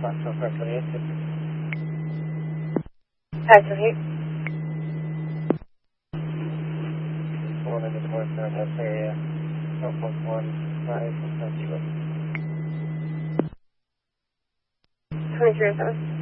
Foxtrot 528. Paxton Heat. Going into the northwest area. 12.15, 0. 2307.